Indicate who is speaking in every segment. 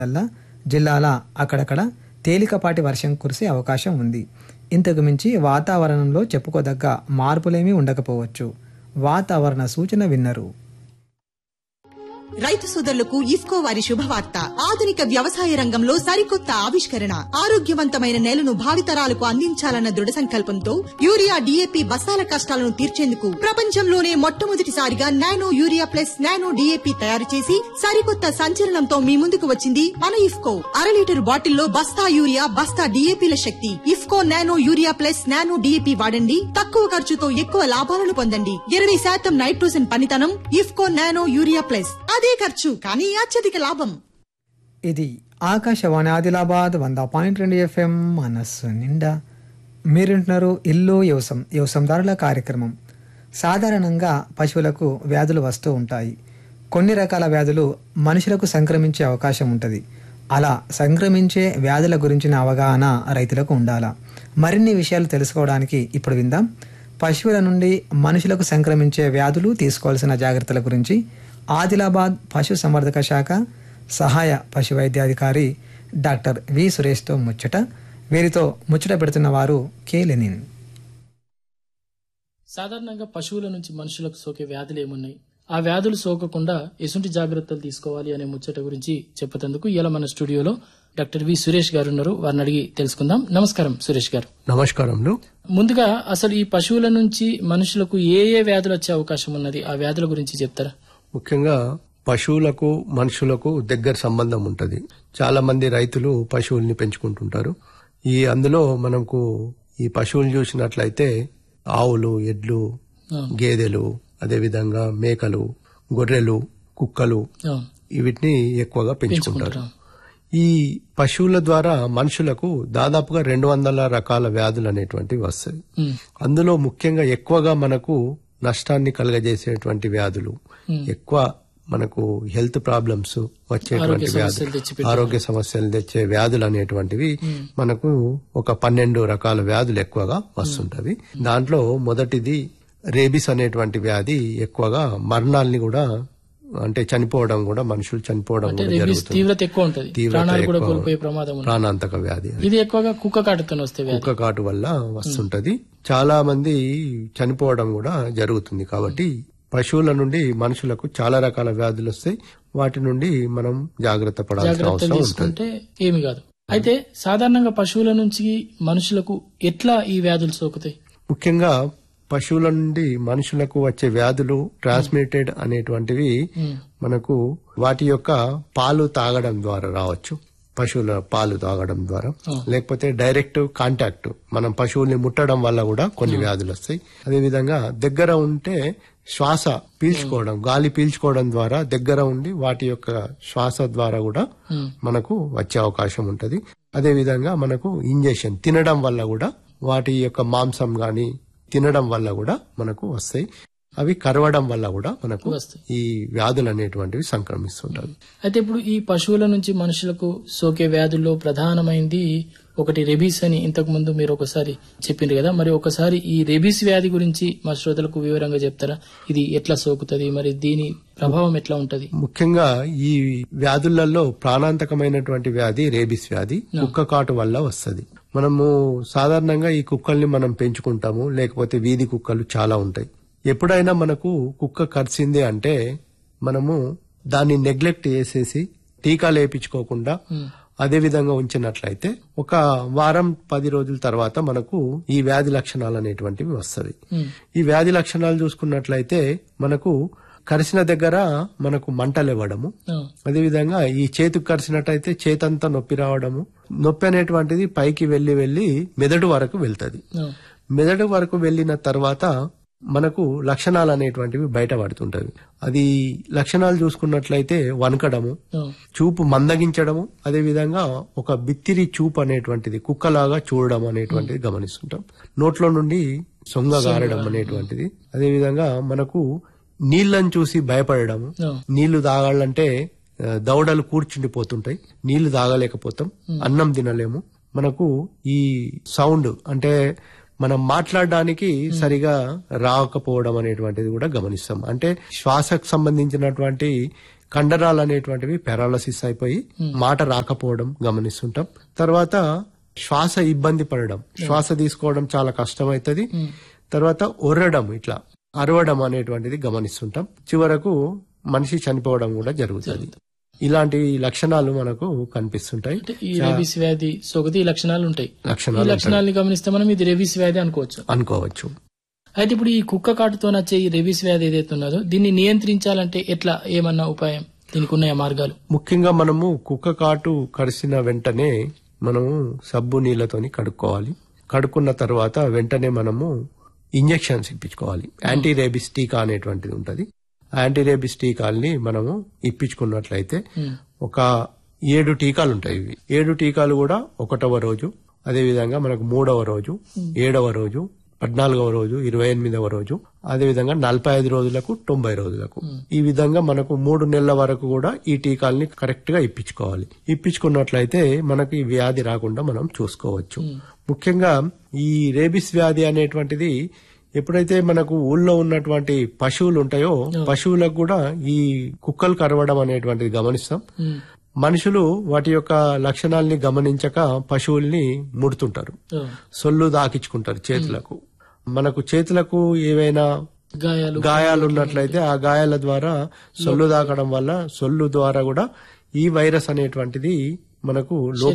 Speaker 1: వల్ల జిల్లాల అక్కడక్కడ తేలికపాటి వర్షం కురిసే అవకాశం ఉంది. ఇంతకు మించి వాతావరణంలో చెప్పుకోదగ్గ మార్పులేమీ ఉండకపోవచ్చు. వాతావరణ సూచన విన్నరు.
Speaker 2: రైతు సోదరులకు ఇఫ్కో వారి శుభవార్త. ఆధునిక వ్యవసాయ రంగంలో సరికొత్త ఆవిష్కరణ, ఆరోగ్యవంతమైన నేలను భావితరాలకు అందించాలన్న దృఢ సంకల్పంతో యూరియా డిఏపి బస్తాల కష్టాలను తీర్చేందుకు ప్రపంచంలోనే మొట్టమొదటిసారిగా nano urea plus nano DAP తయారు చేసి సరికొత్త సంచలనంతో మీ ముందుకు వచ్చింది మన ఇఫ్కో. 1/2 లీటర్ బాటిల్లో బస్తా యూరియా, బస్తా డిఏపిల శక్తి. IFFCO nano urea plus nano DAP వాడండి. తక్కువ ఖర్చుతో ఎక్కువ లాభాలను పొందండి. 20% నైట్రోజన్ పనితనం. IFFCO nano urea plus. అదే ఖర్చు కానీ అత్యధిక లాభం.
Speaker 1: ఇది ఆకాశవాణి ఆదిలాబాద్ 100.2 FM మనస్సు నిండా. మీరింటున్నారు ఇల్లు వ్యవసాయదారుల కార్యక్రమం. సాధారణంగా పశువులకు వ్యాధులు వస్తూ ఉంటాయి. కొన్ని రకాల వ్యాధులు మనుషులకు సంక్రమించే అవకాశం ఉంటుంది. అలా సంక్రమించే వ్యాధుల గురించిన అవగాహన రైతులకు ఉండాలా? మరిన్ని విషయాలు తెలుసుకోవడానికి ఇప్పుడు విందాం. పశువుల నుండి మనుషులకు సంక్రమించే వ్యాధులు తీసుకోవాల్సిన జాగ్రత్తల గురించి ఆదిలాబాద్ పశు సంవర్ధక శాఖ సహాయ పశు వైద్యాధికారి డాక్టర్ వి సురేష్తో ముచ్చట. వీరితో ముచ్చట పెడుతున్న వారు కె లెనిన్.
Speaker 3: సాధారణంగా పశువుల నుంచి మనుషులకు సోకే వ్యాధులు ఏమున్నాయి, ఆ వ్యాధులు సోకకుండా ఎటువంటి జాగ్రత్తలు తీసుకోవాలి అనే ముచ్చట గురించి చెప్పేందుకు ఇలా మన స్టూడియోలో డాక్టర్ వి సురేష్ గారు ఉన్నారు. వారిని అడిగి తెలుసుకుందాం. నమస్కారం సురేష్ గారు.
Speaker 4: నమస్కారం.
Speaker 3: ముందుగా అసలు ఈ పశువుల నుంచి మనుషులకు ఏ వ్యాధులు వచ్చే అవకాశం ఉన్నది, ఆ వ్యాధుల గురించి చెప్తారా?
Speaker 4: ముఖ్యంగా పశువులకు మనుషులకు దగ్గర సంబంధం ఉంటది. చాలా మంది రైతులు పశువుల్ని పెంచుకుంటుంటారు. అందులో మనకు ఈ పశువులు చూసినట్లయితే ఆవులు, ఎడ్లు, గేదెలు, అదేవిధంగా మేకలు, గొర్రెలు, కుక్కలు వీటిని ఎక్కువగా పెంచుకుంటారు. ఈ పశువుల ద్వారా మనుషులకు దాదాపుగా 200 రకాల వ్యాధులు అనేటువంటివి వస్తాయి. అందులో ముఖ్యంగా ఎక్కువగా మనకు నష్టాన్ని కలుగజేసేటువంటి వ్యాధులు, ఎక్కువ మనకు హెల్త్ ప్రాబ్లమ్స్ వచ్చేటువంటి వ్యాధులు, ఆరోగ్య సమస్యలు తెచ్చే వ్యాధులు అనేటువంటివి మనకు ఒక 12 రకాల వ్యాధులు ఎక్కువగా వస్తుంటవి. దాంట్లో మొదటిది రేబిస్ అనేటువంటి వ్యాధి ఎక్కువగా మరణాలని కూడా, అంటే చనిపోవడం కూడా, మనుషులు చనిపోవడం కూడా జరుగుతుంది.
Speaker 3: తీవ్రత ఎక్కువ ఉంటుంది,
Speaker 4: ప్రాణాంతక వ్యాధి.
Speaker 3: ఇది ఎక్కువగా కుక్క కాటుతో వస్తే,
Speaker 4: కుక్క కాటు వల్ల వస్తుంటది. చాలా మంది చనిపోవడం కూడా జరుగుతుంది. కాబట్టి పశువుల నుండి మనుషులకు చాలా రకాల వ్యాధులు వస్తాయి. వాటి నుండి మనం జాగ్రత్త పడాల్సిన అవసరం ఉంటుంది.
Speaker 3: ఏమి కాదు. అయితే సాధారణంగా పశువుల నుంచి మనుషులకు ఎట్లా ఈ వ్యాధులు సోకుతాయి?
Speaker 4: ముఖ్యంగా పశువుల నుండి మనుషులకు వచ్చే వ్యాధులు ట్రాన్స్మిటెడ్ అనేటువంటివి మనకు వాటి యొక్క పాలు తాగడం ద్వారా రావచ్చు. పశువుల పాలు తాగడం ద్వారా, లేకపోతే డైరెక్ట్ కాంటాక్ట్, మనం పశువుల్ని ముట్టడం వల్ల కూడా కొన్ని వ్యాధులు వస్తాయి. అదేవిధంగా దగ్గర ఉంటే శ్వాస పీల్చుకోవడం, గాలి పీల్చుకోవడం ద్వారా దగ్గర ఉండి వాటి యొక్క శ్వాస ద్వారా కూడా మనకు వచ్చే అవకాశం ఉంటది. అదేవిధంగా మనకు ఇంజెక్షన్ తినడం వల్ల కూడా, వాటి యొక్క మాంసం గాని తినడం వల్ల కూడా మనకు వస్తాయి. అవి కరవడం వల్ల కూడా మనకు ఈ వ్యాధులు అనేటువంటివి సంక్రమిస్తుంటాయి.
Speaker 3: అయితే ఇప్పుడు ఈ పశువుల నుంచి మనుషులకు సోకే వ్యాధుల్లో ప్రధానమైంది ఒకటి రెబీస్ అని ఇంతకు ముందు మీరు ఒకసారి చెప్పిండ్రు కదా. మరి ఒకసారి ఈ రెబీస్ వ్యాధి గురించి మా శ్రోతలకు వివరంగా చెప్తారా? ఇది ఎట్లా సోకుతుంది, మరి దీని ప్రభావం ఎట్లా ఉంటది?
Speaker 4: ముఖ్యంగా ఈ వ్యాధులలో ప్రాణాంతకమైనటువంటి వ్యాధి రేబీస్ వ్యాధి కుక్క కాటు వల్ల వస్తుంది. మనము సాధారణంగా ఈ కుక్కల్ని మనం పెంచుకుంటాము, లేకపోతే వీధి కుక్కలు చాలా ఉంటాయి. ఎప్పుడైనా మనకు కుక్క కరిచింది అంటే మనము దాన్ని నెగ్లెక్ట్ చేసేసి టీకాలు వేయించుకోకుండా అదే విధంగా ఉంచినట్లయితే ఒక వారం 10 రోజుల తర్వాత మనకు ఈ వ్యాధి లక్షణాలు అనేటువంటివి వస్తాయి. ఈ వ్యాధి లక్షణాలు చూసుకున్నట్లయితే మనకు కరిసిన దగ్గర మనకు మంటలు ఇవ్వడము, అదేవిధంగా ఈ చేతికి కరిసినట్టయితే చేతంతా నొప్పి రావడము, నొప్పి అనేటువంటిది పైకి వెళ్లి మెదడు వరకు వెళ్తుంది. మెదడు వరకు వెళ్లిన తర్వాత మనకు లక్షణాలు అనేటువంటివి బయటపడుతుంటవి. అది లక్షణాలు చూసుకున్నట్లయితే వణకడము, చూపు మందగించడము, అదేవిధంగా ఒక బిత్తిరి చూపు అనేటువంటిది కుక్కలాగా చూడడం అనేటువంటిది గమనిస్తుంటాం. నోట్లో నుండి సొంగ గారడం అనేటువంటిది, అదేవిధంగా మనకు నీళ్లను చూసి భయపడము, నీళ్లు తాగాలంటే దవడలు కూర్చుండిపోతుంటాయి, నీళ్లు తాగలేకపోతాం, అన్నం తినలేము. మనకు ఈ సౌండ్ అంటే మనం మాట్లాడడానికి సరిగా రాకపోవడం అనేటువంటిది కూడా గమనిస్తాం. అంటే శ్వాసకు సంబంధించినటువంటి కండరాలు అనేటువంటివి పారాలసిస్ అయిపోయి మాట రాకపోవడం గమనిస్తుంటాం. తర్వాత శ్వాస ఇబ్బంది పడడం, శ్వాస తీసుకోవడం చాలా కష్టమవుతుంది. తర్వాత ఒర్రడం, ఇట్లా అరవడం అనేటువంటిది గమనిస్తుంటాం. చివరకు మనిషి చనిపోవడం కూడా జరుగుతుంది. ఇలాంటి లక్షణాలు మనకు కనిపిస్తుంటాయి.
Speaker 3: ఈ రేబీస్ వ్యాధి సోకితే ఈ లక్షణాలు ఉంటాయి. ఈ లక్షణాలని గమనిస్తే మనం ఇది రేబీస్ వ్యాధి అనుకోవచ్చు. అయితే ఇప్పుడు ఈ కుక్క కాటుతో వచ్చే ఈ రేబీస్ వ్యాధి ఏదైతే ఉన్నదో దీన్ని నియంత్రించాలంటే ఎట్లా, ఏమన్నా ఉపాయం, దీనికి ఉన్నాయా మార్గాలు?
Speaker 4: ముఖ్యంగా మనము కుక్క కాటు కరిసిన వెంటనే మనము సబ్బు నీళ్లతోని కడుక్కోవాలి. కడుక్కున్న తర్వాత వెంటనే మనము ఇంజెక్షన్స్ ఇప్పించుకోవాలి. యాంటీ రేబీస్ టీకా అనేటువంటిది ఉంటది. యాంటీ రేబీస్ టీకాల్ని మనము ఇప్పించుకున్నట్లయితే ఒక 7 టీకాలు ఉంటాయి. ఇవి 7 టీకాలు కూడా 1వ రోజు, అదేవిధంగా మనకు 3వ రోజు, 7వ రోజు, 14వ రోజు, 28వ రోజు, అదేవిధంగా 45 రోజులకు, 90 రోజులకు, ఈ విధంగా మనకు 3 నెలల వరకు కూడా ఈ టీకాల్ని కరెక్ట్ గా ఇప్పించుకోవాలి. ఇప్పించుకున్నట్లయితే మనకు ఈ వ్యాధి రాకుండా మనం చూసుకోవచ్చు. ముఖ్యంగా ఈ రేబీస్ వ్యాధి అనేటువంటిది ఎప్పుడైతే మనకు ఊళ్ళో ఉన్నటువంటి పశువులు ఉంటాయో పశువులకు కూడా ఈ కుక్కలు కరవడం అనేటువంటిది గమనిస్తాం. మనుషులు వాటి యొక్క లక్షణాలని గమనించక పశువుల్ని ముడుతుంటారు, సొల్లు దాకించుకుంటారు చేతులకు. మనకు చేతులకు ఏవైనా గాయాలు ఉన్నట్లయితే ఆ గాయాల ద్వారా సొల్లు దాకడం వల్ల సొల్లు ద్వారా కూడా ఈ వైరస్ అనేటువంటిది మనకు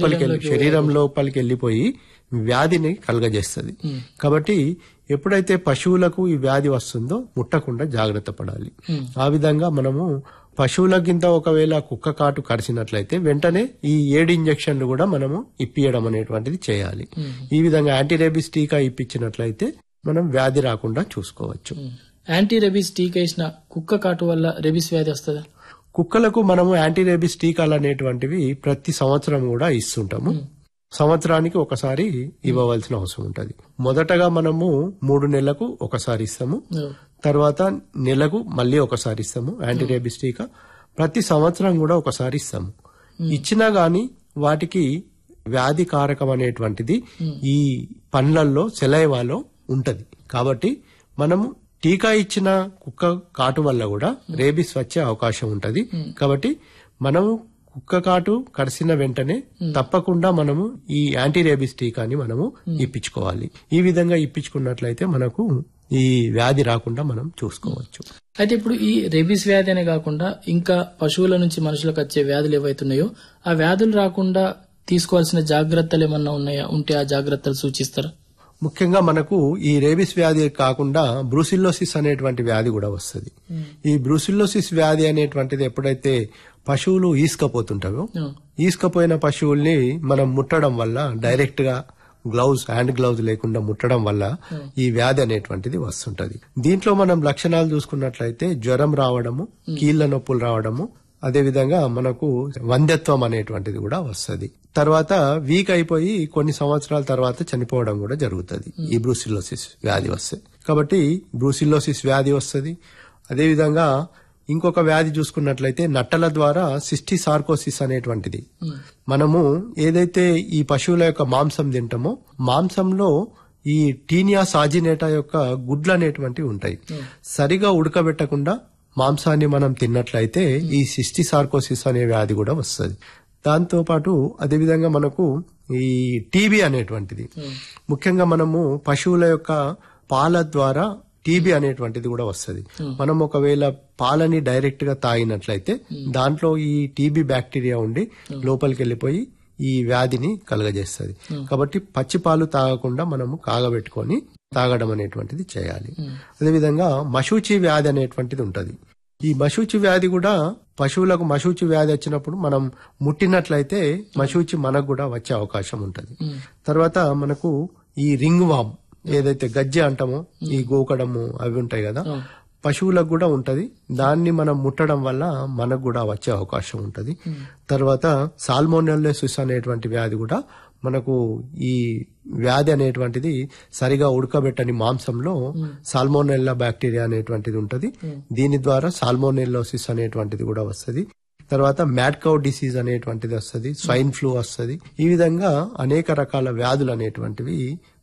Speaker 4: శరీరం లోపలికి వెళ్లిపోయి వ్యాధిని కలుగజేస్తుంది. కాబట్టి ఎప్పుడైతే పశువులకు ఈ వ్యాధి వస్తుందో ముట్టకుండా జాగ్రత్త పడాలి. ఆ విధంగా మనము పశువులకింత ఒకవేళ కుక్క కాటు కరిచినట్లయితే వెంటనే ఈ 7 ఇంజెక్షన్లు కూడా మనము ఇప్పియడం అనేటువంటిది చేయాలి. ఈ విధంగా యాంటీ రేబీస్ టీకా ఇప్పించినట్లయితే మనం వ్యాధి రాకుండా చూసుకోవచ్చు.
Speaker 3: యాంటీ రేబీస్ టీకా ఇచ్చిన కుక్క కాటు వల్ల రేబీస్ వ్యాధి వస్తుందా?
Speaker 4: కుక్కలకు మనము యాంటీ రేబీస్ టీకాలు అనేటువంటివి ప్రతి సంవత్సరం కూడా ఇస్తుంటాము. సంవత్సరానికి ఒకసారి ఇవ్వవలసిన అవసరం ఉంటుంది. మొదటగా మనము 3 నెలలకు ఒకసారి ఇస్తాము, తర్వాత నెలకు మళ్ళీ ఒకసారి ఇస్తాము యాంటీ రేబీస్ టీకా. ప్రతి సంవత్సరం కూడా ఒకసారి ఇస్తాము. ఇచ్చినా గాని వాటికి వ్యాధి కారకం అనేటువంటిది ఈ పండ్లల్లో, సెలైవాలో ఉంటది. కాబట్టి మనము టీకా ఇచ్చిన కుక్క కాటు వల్ల కూడా రేబీస్ వచ్చే అవకాశం ఉంటది. కాబట్టి మనము కుక్క కాటు కరిసిన వెంటనే తప్పకుండా మనము ఈ యాంటీ రేబీస్ టీకాని మనము ఇప్పించుకోవాలి. ఈ విధంగా ఇప్పించుకున్నట్లయితే మనకు ఈ వ్యాధి రాకుండా మనం చూసుకోవచ్చు.
Speaker 3: అయితే ఇప్పుడు ఈ రేబీస్ వ్యాధి అనే కాకుండా ఇంకా పశువుల నుంచి మనుషులకు వచ్చే వ్యాధులు ఏవైతున్నాయో ఆ వ్యాధులు రాకుండా తీసుకోవాల్సిన జాగ్రత్తలు ఏమన్నా ఉన్నాయా? ఉంటే ఆ జాగ్రత్తలు సూచిస్తారా?
Speaker 4: ముఖ్యంగా మనకు ఈ రేబీస్ వ్యాధి కాకుండా బ్రూసిల్లోసిస్ అనేటువంటి వ్యాధి కూడా వస్తుంది. ఈ బ్రూసిల్లోసిస్ వ్యాధి అనేటువంటిది ఎప్పుడైతే పశువులు ఈసుకపోతుంటాయో, ఈసుకపోయిన పశువుల్ని మనం ముట్టడం వల్ల డైరెక్ట్ గా హ్యాండ్ గ్లౌజ్ లేకుండా ముట్టడం వల్ల ఈ వ్యాధి అనేటువంటిది వస్తుంటది. దీంట్లో మనం లక్షణాలు చూసుకున్నట్లయితే జ్వరం రావడము, కీళ్ల నొప్పులు రావడము, అదేవిధంగా మనకు వంధ్యత్వం అనేటువంటిది కూడా వస్తుంది. తర్వాత వీక్ అయిపోయి కొన్ని సంవత్సరాల తర్వాత చనిపోవడం కూడా జరుగుతుంది ఈ బ్రూసిల్లోసిస్ వ్యాధి వస్తే. కాబట్టి బ్రూసిల్లోసిస్ వ్యాధి వస్తుంది. అదేవిధంగా ఇంకొక వ్యాధి చూసుకున్నట్లయితే నట్టల ద్వారా సిస్టిసార్కోసిస్ అనేటువంటిది. మనము ఏదైతే ఈ పశువుల యొక్క మాంసం తింటామో మాంసంలో ఈ టీనియా సాజినేటా యొక్క గుడ్లు అనేటువంటివి ఉంటాయి. సరిగా ఉడకబెట్టకుండా మాంసాన్ని మనం తిన్నట్లయితే ఈ సిస్టిసార్కోసిస్ అనే వ్యాధి కూడా వస్తుంది. దాంతో పాటు అదేవిధంగా మనకు ఈ టీబీ అనేటువంటిది, ముఖ్యంగా మనము పశువుల యొక్క పాల ద్వారా టీబీ అనేటువంటిది కూడా వస్తుంది. మనం ఒకవేళ పాలని డైరెక్ట్ గా తాగినట్లయితే దాంట్లో ఈ టీబీ బ్యాక్టీరియా ఉండి లోపలికి వెళ్లిపోయి ఈ వ్యాధిని కలుగజేస్తుంది. కాబట్టి పచ్చి పాలు తాగకుండా మనము కాగబెట్టుకొని తాగడం అనేటువంటిది చేయాలి. అదేవిధంగా మశూచి వ్యాధి అనేటువంటిది ఉంటది. ఈ మశూచి వ్యాధి కూడా పశువులకు మశూచి వ్యాధి వచ్చినప్పుడు మనం ముట్టినట్లయితే మశూచి మనకు కూడా వచ్చే అవకాశం ఉంటది. తర్వాత మనకు ఈ రింగ్ వామ్ ఏదైతే గజ్జె అంటామో, ఈ గోకడము అవి ఉంటాయి కదా, పశువులకు కూడా ఉంటది. దాన్ని మనం ముట్టడం వల్ల మనకు కూడా వచ్చే అవకాశం ఉంటది. తర్వాత సాల్మోనెల్లోసిస్ అనేటువంటి వ్యాధి కూడా మనకు ఈ వ్యాధి అనేటువంటిది సరిగా ఉడకబెట్టని మాంసంలో సాల్మోనెల్లా బ్యాక్టీరియా అనేటువంటిది ఉంటది. దీని ద్వారా సాల్మోనెల్లోసిస్ అనేటువంటిది కూడా వస్తుంది. తర్వాత మ్యాడ్ కౌ డిసీజ్ అనేటువంటిది వస్తుంది, స్వైన్ ఫ్లూ వస్తుంది. ఈ విధంగా అనేక రకాల వ్యాధులు అనేటువంటివి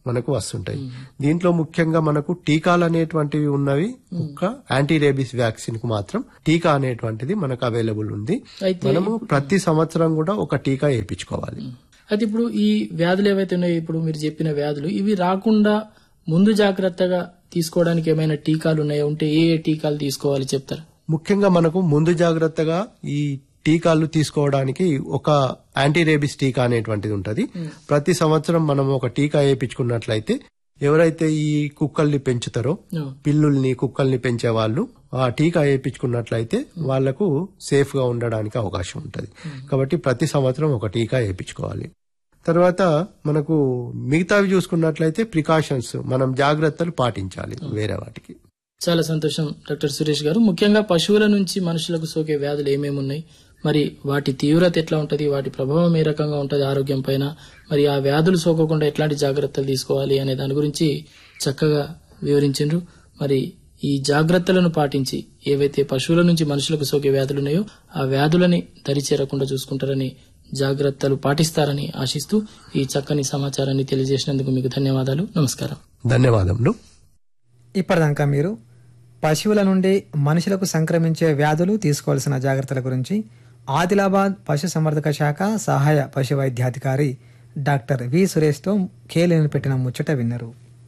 Speaker 4: మనకు వస్తుంటాయి. దీంట్లో ముఖ్యంగా మనకు టీకాలు అనేటువంటివి ఉన్నవి. ఒక్క యాంటీ రేబీస్ వ్యాక్సిన్ కు మాత్రం టీకా అనేటువంటిది మనకు అవైలబుల్ ఉంది. మనము ప్రతి సంవత్సరం కూడా ఒక టీకా వేయించుకోవాలి.
Speaker 3: అయితే ఇప్పుడు ఈ వ్యాధులు ఏవైతే ఉన్నాయో, ఇప్పుడు మీరు చెప్పిన వ్యాధులు, ఇవి రాకుండా ముందు జాగ్రత్తగా తీసుకోవడానికి ఏమైనా టీకాలు ఉన్నాయో, ఉంటే ఏ టీకాలు తీసుకోవాలి చెప్తారా?
Speaker 4: ముఖ్యంగా మనకు ముందు జాగ్రత్తగా ఈ టీకాలు తీసుకోవడానికి ఒక యాంటీ రేబీస్ టీకా అనేటువంటిది ఉంటది. ప్రతి సంవత్సరం మనం ఒక టీకా వేయించుకున్నట్లయితే ఎవరైతే ఈ కుక్కల్ని పెంచుతారో, పిల్లుల్ని కుక్కల్ని పెంచే వాళ్ళు ఆ టీకా వేయించుకున్నట్లయితే వాళ్లకు సేఫ్ గా ఉండడానికి అవకాశం ఉంటది. కాబట్టి ప్రతి సంవత్సరం ఒక టీకా వేయించుకోవాలి. తర్వాత మనకు మిగతావి చూసుకున్నట్లయితే ప్రికాషన్స్, మనం జాగ్రత్తలు పాటించాలి వేరే వాటికి.
Speaker 3: చాలా సంతోషం డాక్టర్ సురేష్ గారు. ముఖ్యంగా పశువుల నుంచి మనుషులకు సోకే వ్యాధులు ఏమేమి ఉన్నాయి, మరి వాటి తీవ్రత ఎట్లా ఉంటది, వాటి ప్రభావం ఏ రకంగా ఉంటది ఆరోగ్యం పైన, మరి ఆ వ్యాధులు సోకకుండా ఎట్లాంటి జాగ్రత్తలు తీసుకోవాలి అనే దాని గురించి చక్కగా వివరించారు. మరి ఈ జాగ్రత్తలను పాటించి ఏవైతే పశువుల నుంచి మనుషులకు సోకే వ్యాధులు ఉన్నాయో ఆ వ్యాధులని దరిచేరకుండా చూసుకుంటారని, జాగ్రత్తలు పాటిస్తారని ఆశిస్తూ ఈ చక్కని సమాచారాన్ని తెలియజేసినందుకు మీకు ధన్యవాదాలు. నమస్కారం.
Speaker 4: ధన్యవాదములు.
Speaker 1: ఇప్పటిదాకా మీరు పశువుల నుండి మనుషులకు సంక్రమించే వ్యాధులు, తీసుకోవాల్సిన జాగ్రత్తల గురించి ఆదిలాబాద్ పశు సంవర్ధక శాఖ సహాయ పశు వైద్యాధికారి డాక్టర్ వి సురేష్తో కేలీని పెట్టిన ముచ్చట విన్నారు.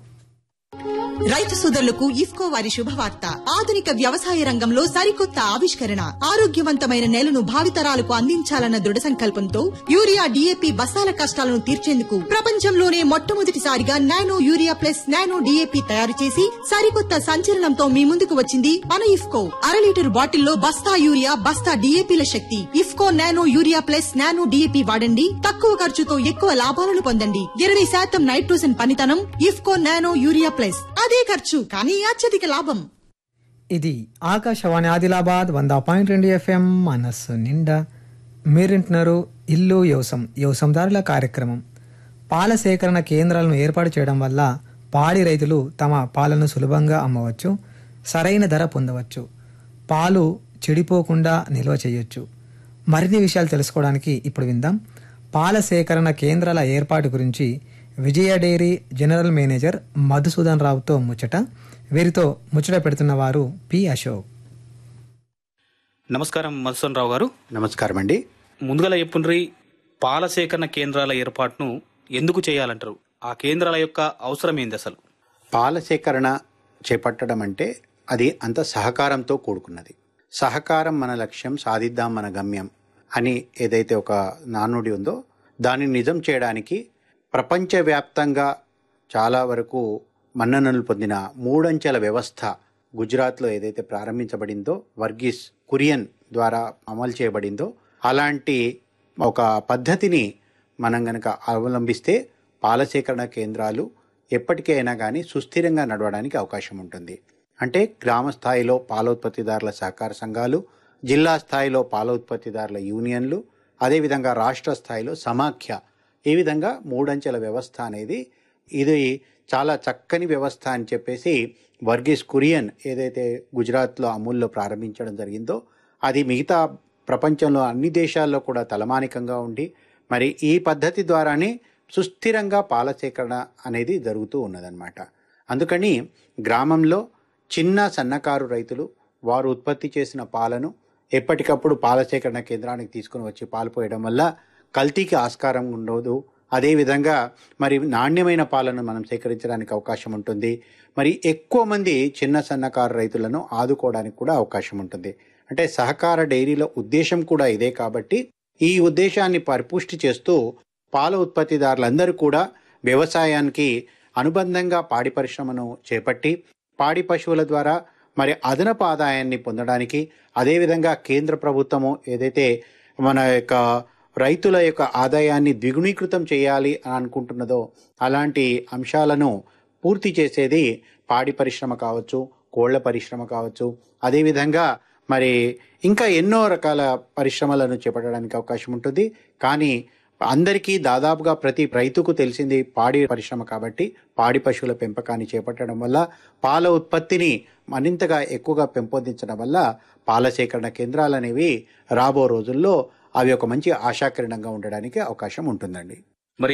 Speaker 2: రైతు సోదరులకు ఇఫ్కో వారి శుభవార్త. ఆధునిక వ్యవసాయ రంగంలో సరికొత్త ఆవిష్కరణ, ఆరోగ్యవంతమైన నేలను భావితరాలకు అందించాలన్న దృఢ సంకల్పంతో యూరియా DAP బస్తాల కష్టాలను తీర్చేందుకు ప్రపంచంలోనే మొట్టమొదటిసారిగా nano urea plus nano DAP తయారు చేసి సరికొత్త సంచలనంతో మీ ముందుకు వచ్చింది మన ఇఫ్కో. 1/2 లీటర్ బాటిల్లో బస్తా యూరియా, బస్తా DAPల శక్తి. IFFCO nano urea plus nano DAP వాడండి. తక్కువ ఖర్చుతో ఎక్కువ లాభాలను పొందండి. 20% నైట్రోజన్ పనితనం. IFFCO nano urea plus. అదే ఖర్చు కానీ అత్యధిక లాభం.
Speaker 1: ఇది ఆకాశవాణి ఆదిలాబాద్ 100.2 FM మనస్సు నిండా. మీరింటున్నారు ఇల్లు వ్యవసాయదారుల కార్యక్రమం. పాల సేకరణ కేంద్రాలను ఏర్పాటు చేయడం వల్ల పాడి రైతులు తమ పాలను సులభంగా అమ్మవచ్చు, సరైన ధర పొందవచ్చు, పాలు చెడిపోకుండా నిల్వ చేయొచ్చు. మరిన్ని విషయాలు తెలుసుకోవడానికి ఇప్పుడు విందాం. పాల సేకరణ కేంద్రాల ఏర్పాటు గురించి విజయ డైరీ జనరల్ మేనేజర్ మధుసూదన్ రావుతో ముచ్చట. వీరితో ముచ్చట పెడుతున్న వారు పి అశోక్.
Speaker 5: నమస్కారం మధుసూదన్ రావు గారు.
Speaker 6: నమస్కారం అండి.
Speaker 5: ముందుగా చెప్పుండ్రి, పాల సేకరణ కేంద్రాల ఏర్పాటును ఎందుకు చేయాలంటారు? ఆ కేంద్రాల యొక్క అవసరం ఏంది అసలు?
Speaker 6: పాల సేకరణ చేపట్టడం అంటే అది అంత సహకారంతో కూడుకున్నది. సహకారం మన లక్ష్యం, సాధిద్దాం మన గమ్యం అని ఏదైతే ఒక నానుడి ఉందో దాన్ని నిజం చేయడానికి ప్రపంచవ్యాప్తంగా చాలా వరకు మన్ననలు పొందిన 3 అంచెల వ్యవస్థ గుజరాత్లో ఏదైతే ప్రారంభించబడిందో, వర్గీస్ కురియన్ ద్వారా అమలు చేయబడిందో, అలాంటి ఒక పద్ధతిని మనం గనక అవలంబిస్తే పాల సేకరణ కేంద్రాలు ఎప్పటికైనా కానీ సుస్థిరంగా నడవడానికి అవకాశం ఉంటుంది. అంటే గ్రామ స్థాయిలో పాల ఉత్పత్తిదారుల సహకార సంఘాలు, జిల్లా స్థాయిలో పాల ఉత్పత్తిదారుల యూనియన్లు, అదేవిధంగా రాష్ట్ర స్థాయిలో సమాఖ్య, ఈ విధంగా 3 అంచెల వ్యవస్థ అనేది ఇది చాలా చక్కని వ్యవస్థ అని చెప్పేసి వర్గీస్ కురియన్ ఏదైతే గుజరాత్లో అమూల్లో ప్రారంభించడం జరిగిందో అది మిగతా ప్రపంచంలో అన్ని దేశాల్లో కూడా తలమానికంగా ఉండి మరి ఈ పద్ధతి ద్వారానే సుస్థిరంగా పాల సేకరణ అనేది జరుగుతూ ఉన్నదన్నమాట. అందుకని గ్రామంలో చిన్న సన్నకారు రైతులు వారు ఉత్పత్తి చేసిన పాలను ఎప్పటికప్పుడు పాల సేకరణ కేంద్రానికి తీసుకుని వచ్చి పాలు పోయడం వల్ల కల్తీకి ఆస్కారం ఉండదు. అదేవిధంగా మరి నాణ్యమైన పాలను మనం సేకరించడానికి అవకాశం ఉంటుంది. మరి ఎక్కువ మంది చిన్న సన్నకారు రైతులను ఆదుకోవడానికి కూడా అవకాశం ఉంటుంది. అంటే సహకార డైరీల ఉద్దేశం కూడా ఇదే. కాబట్టి ఈ ఉద్దేశాన్ని పరిపుష్టి చేస్తూ పాల ఉత్పత్తిదారులందరూ కూడా వ్యవసాయానికి అనుబంధంగా పాడి పరిశ్రమను చేపట్టి పాడి పశువుల ద్వారా మరి అదనపు ఆదాయాన్ని పొందడానికి, అదేవిధంగా కేంద్ర ప్రభుత్వము ఏదైతే మన యొక్క రైతుల యొక్క ఆదాయాన్ని ద్విగుణీకృతం చేయాలి అని అనుకుంటున్నదో అలాంటి అంశాలను పూర్తి చేసేది పాడి పరిశ్రమ కావచ్చు, కోళ్ల పరిశ్రమ కావచ్చు, అదేవిధంగా మరి ఇంకా ఎన్నో రకాల పరిశ్రమలను చేపట్టడానికి అవకాశం ఉంటుంది. కానీ అందరికీ దాదాపుగా ప్రతి రైతుకు తెలిసింది పాడి పరిశ్రమ. కాబట్టి పాడి పశువుల పెంపకాన్ని చేపట్టడం వల్ల పాల ఉత్పత్తిని మరింతగా ఎక్కువగా పెంపొందించడం వల్ల పాల సేకరణ కేంద్రాలు అనేవి రాబో రోజుల్లో అవి ఒక మంచి ఆశాకిరణంగా ఉండడానికి అవకాశం ఉంటుందండి.
Speaker 5: మరి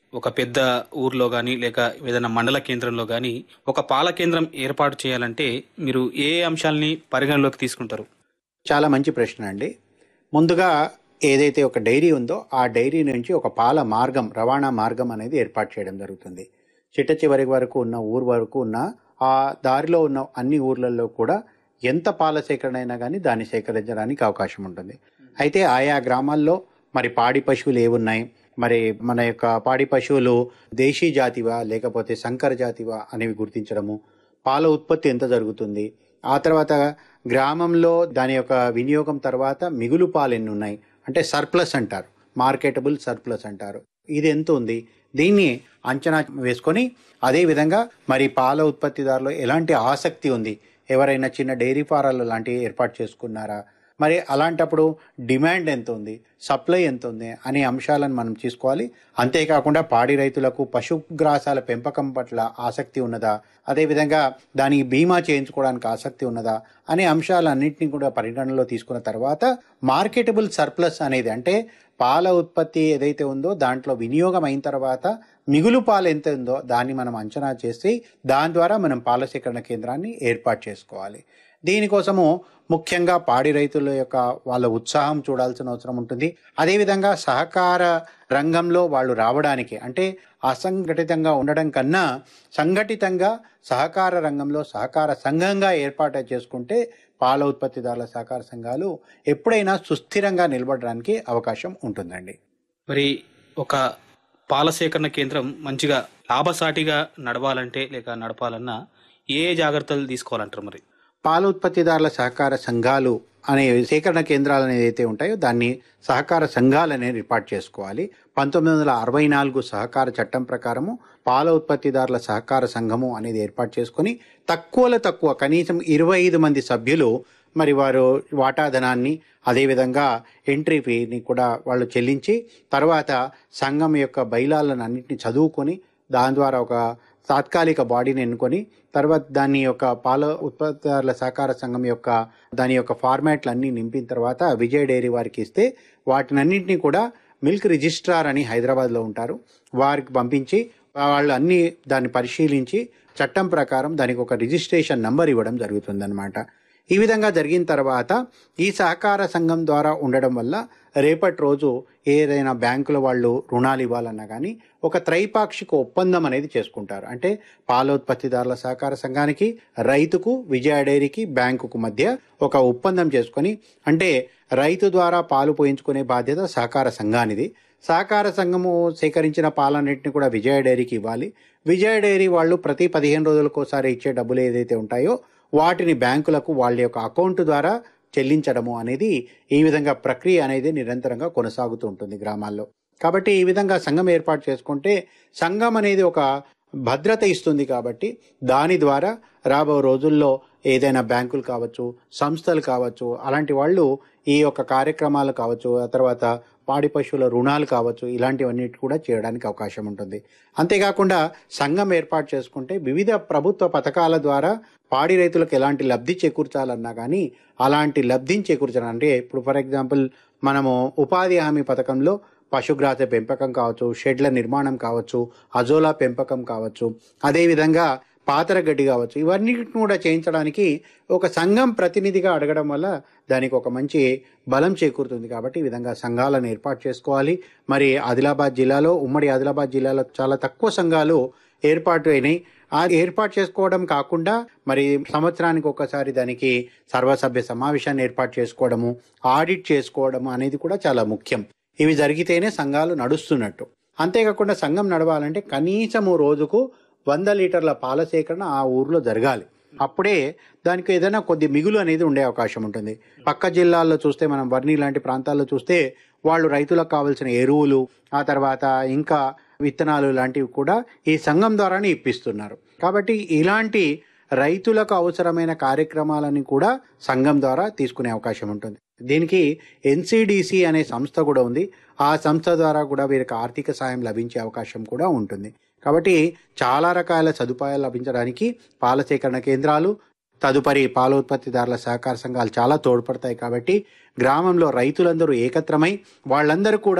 Speaker 5: ఒక పెద్ద ఊర్లో కానీ లేక ఏదైనా మండల కేంద్రంలో కానీ ఒక పాల కేంద్రం ఏర్పాటు చేయాలంటే మీరు ఏ అంశాలని పరిగణలోకి తీసుకుంటారు?
Speaker 6: చాలా మంచి ప్రశ్న అండి. ముందుగా ఏదైతే ఒక డైరీ ఉందో ఆ డైరీ నుంచి ఒక పాల మార్గం, రవాణా మార్గం అనేది ఏర్పాటు చేయడం జరుగుతుంది. చిట్ట చివరి వరకు ఉన్న ఊరు వరకు ఉన్న ఆ దారిలో ఉన్న అన్ని ఊర్లలో కూడా ఎంత పాల సేకరణ అయినా కానీ దాన్ని సేకరించడానికి అవకాశం ఉంటుంది. అయితే ఆయా గ్రామాల్లో మరి పాడి పశువులు ఏమున్నాయి, మరి మన యొక్క పాడి పశువులు దేశీ జాతివా లేకపోతే సంకర జాతివా అనేవి గుర్తించడము, పాల ఉత్పత్తి ఎంత జరుగుతుంది, ఆ తర్వాత గ్రామంలో దాని యొక్క వినియోగం తర్వాత మిగులు పాలు ఎన్ని ఉన్నాయి అంటే సర్ప్లస్ అంటారు, మార్కెటబుల్ సర్ప్లస్ అంటారు, ఇది ఎంత ఉంది, దీన్ని అంచనా వేసుకొని అదేవిధంగా మరి పాల ఉత్పత్తిదారులు ఎలాంటి ఆసక్తి ఉంది, ఎవరైనా చిన్న డైరీ ఫారాలు లాంటివి ఏర్పాటు చేసుకున్నారా, మరి అలాంటప్పుడు డిమాండ్ ఎంత ఉంది, సప్లై ఎంత ఉంది అనే అంశాలను మనం తీసుకోవాలి. అంతేకాకుండా పాడి రైతులకు పశుగ్రాసాల పెంపకం పట్ల ఆసక్తి ఉన్నదా, అదేవిధంగా దానికి బీమా చేయించుకోవడానికి ఆసక్తి ఉన్నదా అనే అంశాలన్నింటినీ కూడా పరిగణనలో తీసుకున్న తర్వాత మార్కెటబుల్ సర్ప్లస్ అనేది అంటే పాల ఉత్పత్తి ఏదైతే ఉందో దాంట్లో వినియోగం అయిన తర్వాత మిగులు పాలు ఎంత ఉందో దాన్ని మనం అంచనా చేసి దాని ద్వారా మనం పాల సేకరణ కేంద్రాన్ని ఏర్పాటు చేసుకోవాలి. దీనికోసము ముఖ్యంగా పాడి రైతుల యొక్క వాళ్ళ ఉత్సాహం చూడాల్సిన అవసరం ఉంటుంది. అదేవిధంగా సహకార రంగంలో వాళ్ళు రావడానికి అంటే అసంఘటితంగా ఉండడం కన్నా సంఘటితంగా సహకార రంగంలో సహకార సంఘంగా ఏర్పాటు చేసుకుంటే పాల ఉత్పత్తిదారుల సహకార సంఘాలు ఎప్పుడైనా సుస్థిరంగా నిలబడడానికి అవకాశం ఉంటుందండి.
Speaker 5: మరి ఒక పాల సేకరణ కేంద్రం మంచిగా లాభసాటిగా నడవాలంటే లేక నడపాలన్నా ఏ జాగ్రత్తలు తీసుకోవాలంటారు? మరి
Speaker 6: పాల ఉత్పత్తిదారుల సహకార సంఘాలు అనే సేకరణ కేంద్రాలు అనేది అయితే ఉంటాయో దాన్ని సహకార సంఘాలు అనేది ఏర్పాటు చేసుకోవాలి. 1964 సహకార చట్టం ప్రకారము పాల ఉత్పత్తిదారుల సహకార సంఘము అనేది ఏర్పాటు చేసుకొని తక్కువలో తక్కువ కనీసం 25 మంది సభ్యులు మరి వారు వాటాధనాన్ని అదేవిధంగా ఎంట్రీ ఫీని కూడా వాళ్ళు చెల్లించి తర్వాత సంఘం యొక్క బైలాలను అన్నింటినీ చదువుకొని దాని ద్వారా ఒక తాత్కాలిక బాడీని ఎన్నుకొని తర్వాత దాని యొక్క పాల ఉత్పత్తిదారుల సహకార సంఘం యొక్క దాని యొక్క ఫార్మాట్లు అన్నీ నింపిన తర్వాత విజయ్ డైరీ వారికి ఇస్తే వాటినన్నింటినీ కూడా మిల్క్ రిజిస్ట్రార్ అని హైదరాబాద్లో ఉంటారు, వారికి పంపించి వాళ్ళు అన్ని దాన్ని పరిశీలించి చట్టం ప్రకారం దానికి ఒక రిజిస్ట్రేషన్ నంబర్ ఇవ్వడం జరుగుతుందన్నమాట. ఈ విధంగా జరిగిన తర్వాత ఈ సహకార సంఘం ద్వారా ఉండడం వల్ల రేపటి రోజు ఏదైనా బ్యాంకుల వాళ్ళు రుణాలు ఇవ్వాలన్నా కానీ ఒక త్రైపాక్షిక ఒప్పందం అనేది చేసుకుంటారు. అంటే పాల ఉత్పత్తిదారుల సహకార సంఘానికి, రైతుకు, విజయ డైరీకి, బ్యాంకుకు మధ్య ఒక ఒప్పందం చేసుకొని అంటే రైతు ద్వారా పాలు పోయించుకునే బాధ్యత సహకార సంఘానిది. సహకార సంఘము సేకరించిన పాలన్నింటినీ కూడా విజయ డైరీకి ఇవ్వాలి. విజయ డైరీ వాళ్ళు ప్రతి 15 రోజులకోసారి ఇచ్చే డబ్బులు ఏదైతే ఉంటాయో వాటిని బ్యాంకులకు వాళ్ళ యొక్క అకౌంట్ ద్వారా చెల్లించడము అనేది ఈ విధంగా ప్రక్రియ అనేది నిరంతరంగా కొనసాగుతూ ఉంటుంది గ్రామాల్లో. కాబట్టి ఈ విధంగా సంఘం ఏర్పాటు చేసుకుంటే సంఘం అనేది ఒక భద్రత ఇస్తుంది. కాబట్టి దాని ద్వారా రాబో రోజుల్లో ఏదైనా బ్యాంకులు కావచ్చు, సంస్థలు కావచ్చు, అలాంటి వాళ్ళు ఈ యొక్క కార్యక్రమాలు కావచ్చు, ఆ తర్వాత పాడి పశువుల రుణాలు కావచ్చు, ఇలాంటివన్నిటి కూడా చేయడానికి అవకాశం ఉంటుంది. అంతేకాకుండా సంఘం ఏర్పాటు చేసుకుంటే వివిధ ప్రభుత్వ పథకాల ద్వారా పాడి రైతులకు ఎలాంటి లబ్ధి చేకూర్చాలన్నా కానీ అలాంటి లబ్ధిని చేకూర్చాలి. అంటే ఇప్పుడు ఫర్ ఎగ్జాంపుల్ మనము ఉపాధి హామీ పథకంలో పశుగ్రాస పెంపకం కావచ్చు, షెడ్ల నిర్మాణం కావచ్చు, అజోలా పెంపకం కావచ్చు, అదేవిధంగా పాతర గడ్డి కావచ్చు, ఇవన్నిటిని కూడా చేయించడానికి ఒక సంఘం ప్రతినిధిగా అడగడం వల్ల దానికి ఒక మంచి బలం చేకూరుతుంది. కాబట్టి ఈ విధంగా సంఘాలను ఏర్పాటు చేసుకోవాలి. మరి ఆదిలాబాద్ జిల్లాలో, ఉమ్మడి ఆదిలాబాద్ జిల్లాలో చాలా తక్కువ సంఘాలు ఏర్పాటు అయినాయి. ఆ ఏర్పాటు చేసుకోవడం కాకుండా మరి సంవత్సరానికి ఒకసారి దానికి సర్వసభ్య సమావేశాన్ని ఏర్పాటు చేసుకోవడము, ఆడిట్ చేసుకోవడము అనేది కూడా చాలా ముఖ్యం. ఇవి జరిగితేనే సంఘాలు నడుస్తున్నట్టు. అంతేకాకుండా సంఘం నడవాలంటే కనీసము రోజుకు 100 లీటర్ల పాల సేకరణ ఆ ఊర్లో జరగాలి. అప్పుడే దానికి ఏదైనా కొద్ది మిగులు అనేది ఉండే అవకాశం ఉంటుంది. పక్క జిల్లాల్లో చూస్తే మనం వర్ణి లాంటి ప్రాంతాల్లో చూస్తే వాళ్ళు రైతులకు కావాల్సిన ఎరువులు, ఆ తర్వాత ఇంకా విత్తనాలు లాంటివి కూడా ఈ సంఘం ద్వారానే ఇప్పిస్తున్నారు. కాబట్టి ఇలాంటి రైతులకు అవసరమైన కార్యక్రమాలని కూడా సంఘం ద్వారా తీసుకునే అవకాశం ఉంటుంది. దీనికి ఎన్సిడిసి అనే సంస్థ కూడా ఉంది. ఆ సంస్థ ద్వారా కూడా వీరికి ఆర్థిక సాయం లభించే అవకాశం కూడా ఉంటుంది. కాబట్టి చాలా రకాల సదుపాయాలు లభించడానికి పాల సేకరణ కేంద్రాలు, తదుపరి పాల ఉత్పత్తిదారుల సహకార సంఘాలు చాలా తోడ్పడతాయి. కాబట్టి గ్రామంలో రైతులందరూ ఏకత్రమై వాళ్ళందరూ కూడా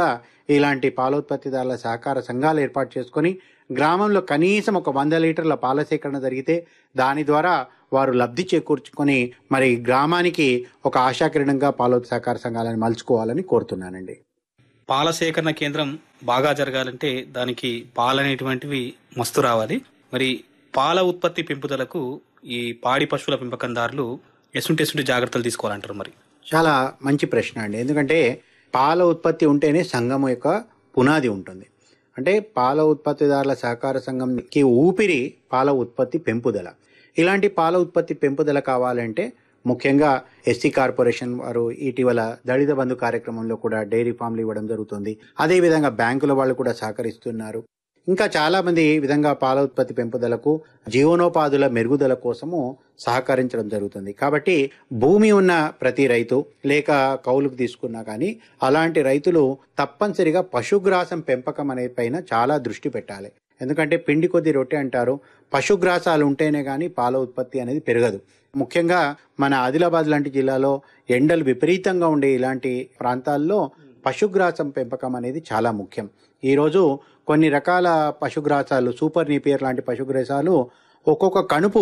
Speaker 6: ఇలాంటి పాలోత్పత్తిదారుల సహకార సంఘాలు ఏర్పాటు చేసుకొని గ్రామంలో కనీసం ఒక 100 లీటర్ల పాల సేకరణ జరిగితే దాని ద్వారా వారు లబ్ధి చేకూర్చుకొని మరి గ్రామానికి ఒక ఆశాకిరణంగా పాలోత్ సహకార సంఘాలను మలుచుకోవాలని కోరుతున్నానండి.
Speaker 5: పాల సేకరణ కేంద్రం బాగా జరగాలంటే దానికి పాలనేటువంటివి మస్తు రావాలి. మరి పాల ఉత్పత్తి పెంపుదలకు ఈ పాడి పశువుల పెంపకందారులు ఎసుంటి జాగ్రత్తలు తీసుకోవాలంటారు? మరి
Speaker 6: చాలా మంచి ప్రశ్న అండి. ఎందుకంటే పాల ఉత్పత్తి ఉంటేనే సంఘం యొక్క పునాది ఉంటుంది. అంటే పాల ఉత్పత్తిదారుల సహకార సంఘంకి ఊపిరి పాల ఉత్పత్తి పెంపుదల. ఇలాంటి పాల ఉత్పత్తి పెంపుదల కావాలంటే ముఖ్యంగా ఎస్సీ కార్పొరేషన్ వారు ఇటీవల దళిత బంధు కార్యక్రమంలో కూడా డైరీ ఫామ్లు ఇవ్వడం జరుగుతుంది. అదేవిధంగా బ్యాంకుల వాళ్ళు కూడా సహకరిస్తున్నారు. ఇంకా చాలా మంది ఈ విధంగా పాల ఉత్పత్తి పెంపుదలకు జీవనోపాధుల మెరుగుదల కోసము సహకరించడం జరుగుతుంది. కాబట్టి భూమి ఉన్న ప్రతి రైతు లేక కౌలుకు తీసుకున్నా కానీ అలాంటి రైతులు తప్పనిసరిగా పశుగ్రాసం పెంపకం అనే పైన చాలా దృష్టి పెట్టాలి. ఎందుకంటే పిండి కొద్ది రొట్టె అంటారు. పశుగ్రాసాలు ఉంటేనే కానీ పాల ఉత్పత్తి అనేది పెరగదు. ముఖ్యంగా మన ఆదిలాబాద్ లాంటి జిల్లాలో ఎండలు విపరీతంగా ఉండే ఇలాంటి ప్రాంతాల్లో పశుగ్రాసం పెంపకం అనేది చాలా ముఖ్యం. ఈరోజు కొన్ని రకాల పశుగ్రాసాలు, సూపర్ నీపియర్ లాంటి పశుగ్రాసాలు ఒక్కొక్క కణుపు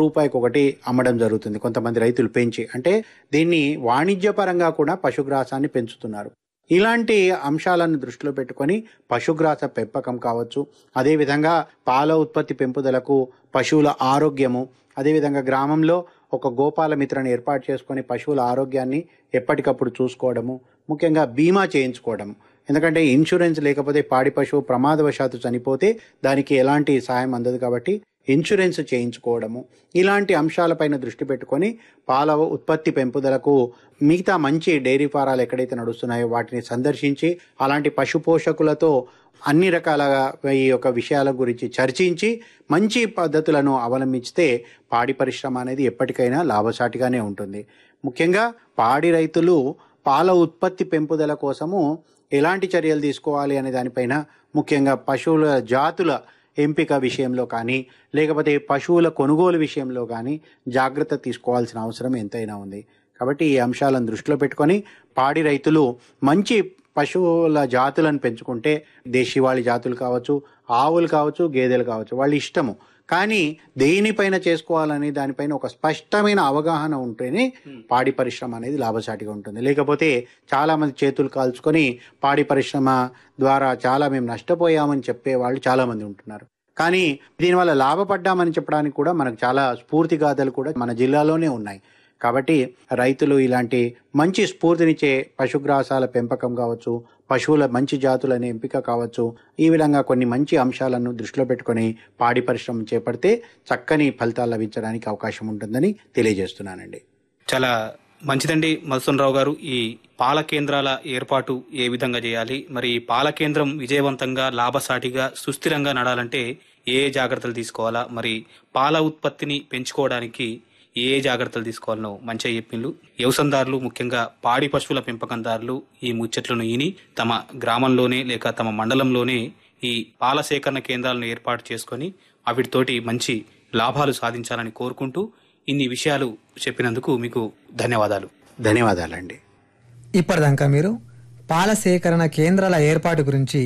Speaker 6: ₹1 అమ్మడం జరుగుతుంది కొంతమంది రైతులు పెంచి. అంటే దీన్ని వాణిజ్యపరంగా కూడా పశుగ్రాసాన్ని పెంచుతున్నారు. ఇలాంటి అంశాలను దృష్టిలో పెట్టుకొని పశుగ్రాస పెంపకం కావచ్చు, అదేవిధంగా పాల ఉత్పత్తి పెంపుదలకు పశువుల ఆరోగ్యము, అదేవిధంగా గ్రామంలో ఒక గోపాల మిత్రను ఏర్పాటు చేసుకొని పశువుల ఆరోగ్యాన్ని ఎప్పటికప్పుడు చూసుకోవడము, ముఖ్యంగా బీమా చేయించుకోవడం. ఎందుకంటే ఇన్సూరెన్స్ లేకపోతే పాడి పశువు ప్రమాదవశాత్తు చనిపోతే దానికి ఎలాంటి సాయం అందదు. కాబట్టి ఇన్సూరెన్స్ చేయించుకోవడము, ఇలాంటి అంశాలపైన దృష్టి పెట్టుకొని పాల ఉత్పత్తి పెంపుదలకు మిగతా మంచి డైరీ ఫారాలు ఎక్కడైతే నడుస్తున్నాయో వాటిని సందర్శించి అలాంటి పశు పోషకులతో అన్ని రకాలుగా ఈ యొక్క విషయాల గురించి చర్చించి మంచి పద్ధతులను అవలంబిస్తే పాడి పరిశ్రమ అనేది ఎప్పటికైనా లాభసాటిగానే ఉంటుంది. ముఖ్యంగా పాడి రైతులు పాల ఉత్పత్తి పెంపుదల కోసము ఎలాంటి చర్యలు తీసుకోవాలి అనే దానిపైన, ముఖ్యంగా పశువుల జాతుల ఎంపిక విషయంలో కానీ లేకపోతే పశువుల కొనుగోలు విషయంలో కానీ జాగ్రత్త తీసుకోవాల్సిన అవసరం ఎంతైనా ఉంది. కాబట్టి ఈ అంశాలను దృష్టిలో పెట్టుకొని పాడి రైతులు మంచి పశువుల జాతులను పెంచుకుంటే దేశీవాళి జాతులు కావచ్చు, ఆవులు కావచ్చు, గేదెలు కావచ్చు, వాళ్ళ ఇష్టము. కానీ దేనిపైన చేసుకోవాలని దానిపైన ఒక స్పష్టమైన అవగాహన ఉంటేనే పాడి పరిశ్రమ అనేది లాభసాటిగా ఉంటుంది. లేకపోతే చాలా మంది చేతులు కాల్చుకొని పాడి పరిశ్రమ ద్వారా చాలా మేము నష్టపోయామని చెప్పే వాళ్ళు చాలా మంది ఉంటున్నారు. కానీ దీనివల్ల లాభపడ్డామని చెప్పడానికి కూడా మనకు చాలా స్ఫూర్తి గాథలు కూడా మన జిల్లాలోనే ఉన్నాయి. కాబట్టి రైతులు ఇలాంటి మంచి స్ఫూర్తినిచ్చే పశుగ్రాసాల పెంపకం కావచ్చు, పశువుల మంచి జాతులనే ఎంపిక కావచ్చు, ఈ విధంగా కొన్ని మంచి అంశాలను దృష్టిలో పెట్టుకొని పాడి పరిశ్రమ చేపడితే చక్కని ఫలితాలు లభించడానికి అవకాశం ఉంటుందని తెలియజేస్తున్నానండి.
Speaker 5: చాలా మంచిదండి మధుసూదన్ రావు గారు. ఈ పాల కేంద్రాల ఏర్పాటు ఏ విధంగా చేయాలి, మరి ఈ పాల కేంద్రం విజయవంతంగా లాభసాటిగా సుస్థిరంగా నడాలంటే ఏ జాగ్రత్తలు తీసుకోవాలా, మరి పాల ఉత్పత్తిని పెంచుకోవడానికి ఏ జాగ్రత్తలు తీసుకోవాలనో మంచిగా చెప్పిండ్రు. వ్యవసాయదారులు, ముఖ్యంగా పాడి పశువుల పెంపకందారులు ఈ ముచ్చట్లను ఈని తమ గ్రామంలోనే లేక తమ మండలంలోనే ఈ పాల సేకరణ కేంద్రాలను ఏర్పాటు చేసుకొని వాటితోటి మంచి లాభాలు సాధించాలని కోరుకుంటూ ఇన్ని విషయాలు చెప్పినందుకు మీకు ధన్యవాదాలు.
Speaker 6: ధన్యవాదాలండి.
Speaker 1: ఇప్పటిదాకా మీరు పాల సేకరణ కేంద్రాల ఏర్పాటు గురించి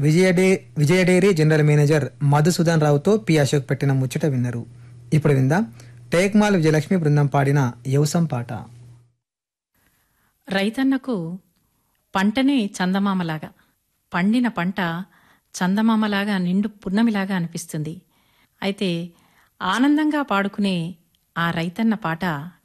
Speaker 1: విజయ dairy general manager Madhusudan రావుతో P Ashok పెట్టిన ముచ్చట విన్నారు. ఇప్పుడు విందాం టేక్మాల్ విజయలక్ష్మి బృందం పాడిన యవసం పాట.
Speaker 7: రైతన్నకు పంటనే చందమామలాగా, పండిన పంట చందమామలాగా నిండు పున్నమిలాగా అనిపిస్తుంది. అయితే ఆనందంగా పాడుకునే ఆ రైతన్న పాట